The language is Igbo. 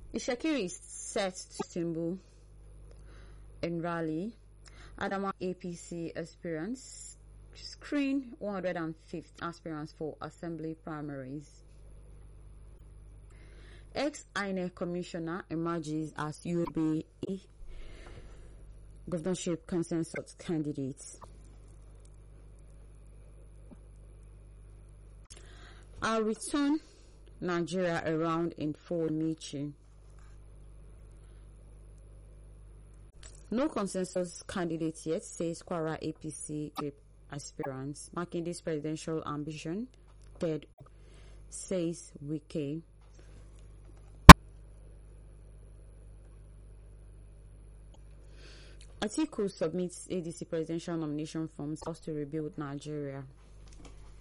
Ishakiri is set to Tinubu in rally. Adama APC aspirants screen 150 aspirants for assembly primaries. Ex-INEC commissioner emerges as UBA governorship consensus candidate. I'll return Nigeria around in full Michi. No consensus candidate yet, says Kwara APC aspirants. Makindi's presidential ambition, third, says Wike. Atiku submits ADC presidential nomination forms to rebuild Nigeria.